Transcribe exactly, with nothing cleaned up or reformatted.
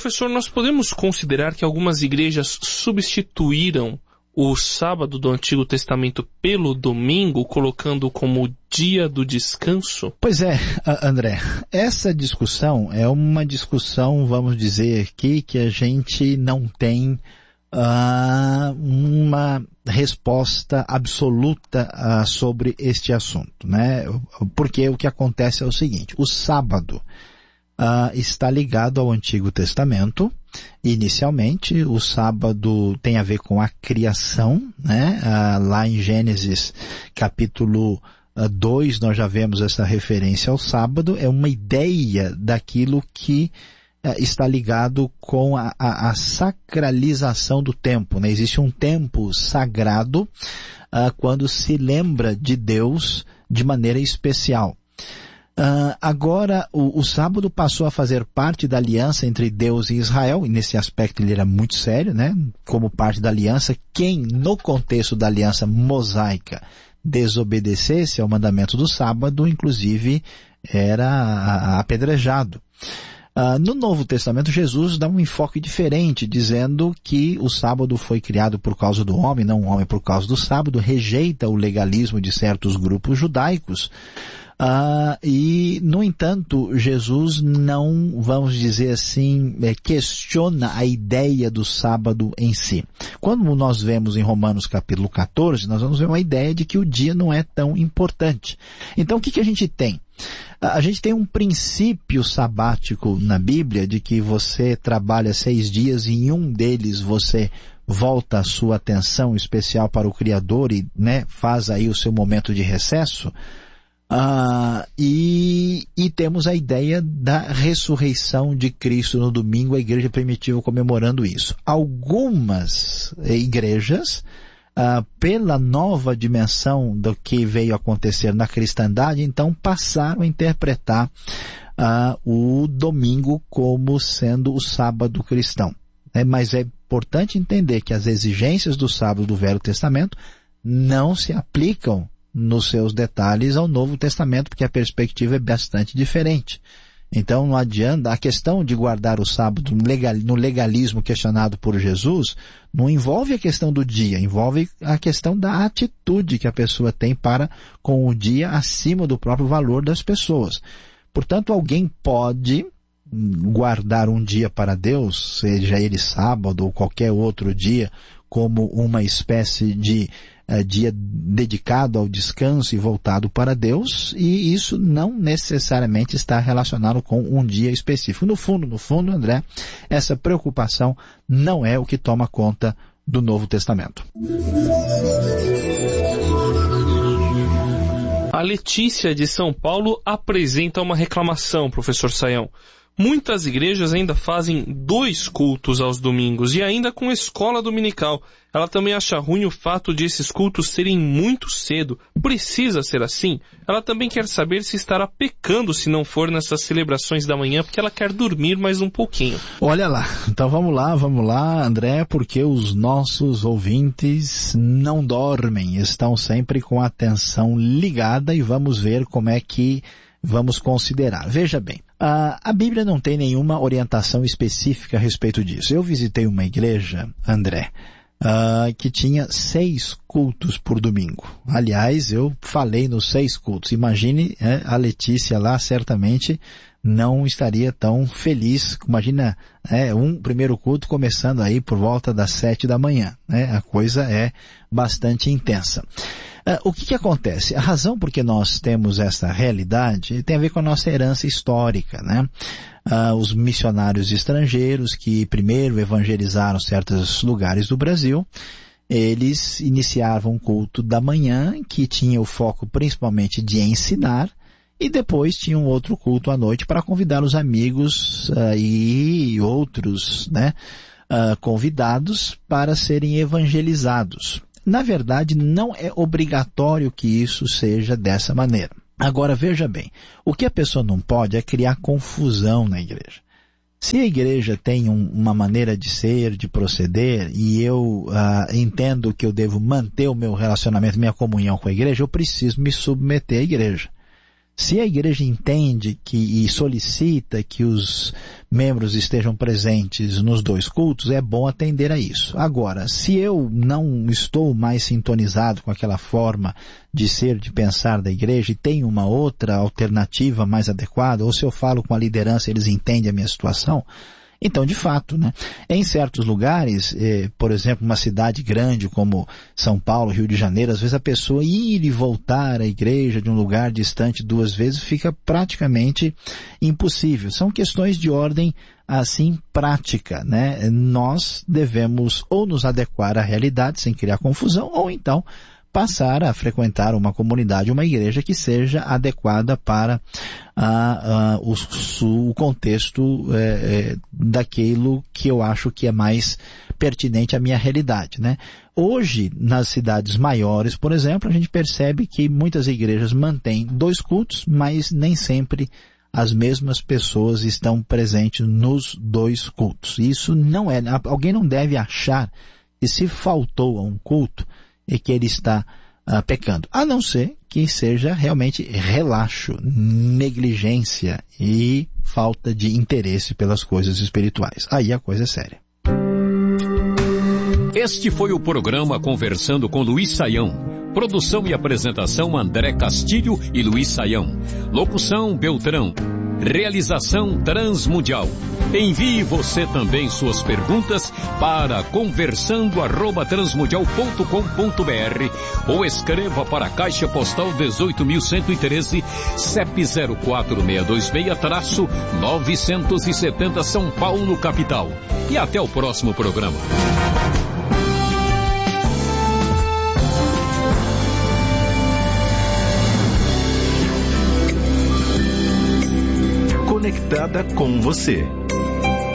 Professor, nós podemos considerar que algumas igrejas substituíram o sábado do Antigo Testamento pelo domingo, colocando como dia do descanso? Pois é, André, essa discussão é uma discussão, vamos dizer aqui, que a gente não tem uh, uma resposta absoluta uh, sobre este assunto, né? Porque o que acontece é o seguinte: o sábado Uh, está ligado ao Antigo Testamento. Inicialmente, o sábado tem a ver com a criação, né? Uh, lá em Gênesis capítulo dois, nós já vemos essa referência ao sábado. É uma ideia daquilo que uh, está ligado com a, a, a sacralização do tempo, né? Existe um tempo sagrado uh, quando se lembra de Deus de maneira especial. Uh, agora, o, o sábado passou a fazer parte da aliança entre Deus e Israel, e nesse aspecto ele era muito sério, né? Como parte da aliança, quem no contexto da aliança mosaica desobedecesse ao mandamento do sábado, inclusive, era apedrejado. Uh, no Novo Testamento, Jesus dá um enfoque diferente, dizendo que o sábado foi criado por causa do homem, não o homem por causa do sábado, rejeita o legalismo de certos grupos judaicos. Uh, e, no entanto, Jesus não, vamos dizer assim, é, questiona a ideia do sábado em si. Quando nós vemos em Romanos capítulo quatorze, nós vamos ver uma ideia de que o dia não é tão importante. Então, o que, que a gente tem? A gente tem um princípio sabático na Bíblia de que você trabalha seis dias e em um deles você volta a sua atenção especial para o Criador e, né, faz aí o seu momento de recesso. Uh, e, e temos a ideia da ressurreição de Cristo no domingo, a igreja primitiva comemorando isso. Algumas igrejas, uh, pela nova dimensão do que veio acontecer na cristandade, então passaram a interpretar uh, o domingo como sendo o sábado cristão. É, mas é importante entender que as exigências do sábado do Velho Testamento não se aplicam nos seus detalhes ao Novo Testamento, porque a perspectiva é bastante diferente. Então não adianta, a questão de guardar o sábado no legalismo questionado por Jesus não envolve a questão do dia, envolve a questão da atitude que a pessoa tem para com o dia acima do próprio valor das pessoas. Portanto, alguém pode guardar um dia para Deus, seja ele sábado ou qualquer outro dia, como uma espécie de uh, dia dedicado ao descanso e voltado para Deus, e isso não necessariamente está relacionado com um dia específico. No fundo, no fundo, André, essa preocupação não é o que toma conta do Novo Testamento. A Letícia de São Paulo apresenta uma reclamação, professor Sayão. Muitas igrejas ainda fazem dois cultos aos domingos e ainda com escola dominical. Ela também acha ruim o fato de esses cultos serem muito cedo. Precisa ser assim? Ela também quer saber se estará pecando se não for nessas celebrações da manhã, porque ela quer dormir mais um pouquinho. Olha lá, então vamos lá, vamos lá, André, porque os nossos ouvintes não dormem, estão sempre com a atenção ligada e vamos ver como é que vamos considerar. Veja bem, a, a Bíblia não tem nenhuma orientação específica a respeito disso. Eu visitei uma igreja, André, uh, que tinha seis cultos por domingo. Aliás, eu falei nos seis cultos. Imagine, é, a Letícia lá certamente não estaria tão feliz. Imagina, é, um primeiro culto começando aí por volta das sete da manhã. Né? A coisa é bastante intensa. Uh, o que que acontece? A razão por que nós temos essa realidade tem a ver com a nossa herança histórica, né? Uh, os missionários estrangeiros que primeiro evangelizaram certos lugares do Brasil, eles iniciavam um culto da manhã que tinha o foco principalmente de ensinar e depois tinha um outro culto à noite para convidar os amigos uh, e outros, né, uh, convidados para serem evangelizados. Na verdade, não é obrigatório que isso seja dessa maneira. Agora, veja bem, o que a pessoa não pode é criar confusão na igreja. Se a igreja tem um, uma maneira de ser, de proceder, e eu uh, entendo que eu devo manter o meu relacionamento, minha comunhão com a igreja, eu preciso me submeter à igreja. Se a igreja entende que, e solicita que os membros estejam presentes nos dois cultos, é bom atender a isso. Agora, se eu não estou mais sintonizado com aquela forma de ser, de pensar da igreja e tenho uma outra alternativa mais adequada, ou se eu falo com a liderança e eles entendem a minha situação, então, de fato, né, em certos lugares, eh, por exemplo, uma cidade grande como São Paulo, Rio de Janeiro, às vezes a pessoa ir e voltar à igreja de um lugar distante duas vezes fica praticamente impossível. São questões de ordem, assim, prática, né? Nós devemos ou nos adequar à realidade sem criar confusão, ou então passar a frequentar uma comunidade, uma igreja que seja adequada para a, a, o, o contexto é, é, daquilo que eu acho que é mais pertinente à minha realidade, né? Hoje, nas cidades maiores, por exemplo, a gente percebe que muitas igrejas mantêm dois cultos, mas nem sempre as mesmas pessoas estão presentes nos dois cultos. Isso não é, alguém não deve achar que se faltou a um culto e que ele está uh, pecando, a não ser que seja realmente relaxo, negligência e falta de interesse pelas coisas espirituais. Aí a coisa é séria. Este foi o programa Conversando com Luiz Saião. Produção e apresentação André Castilho e Luiz Saião. Locução Beltrão. Realização Transmundial. Envie você também suas perguntas para conversando arroba transmundial ponto com ponto br ou escreva para a Caixa Postal dezoito mil cento e treze, C E P zero quatro seis dois seis, novecentos e setenta São Paulo, capital. E até o próximo programa. Conectada com você.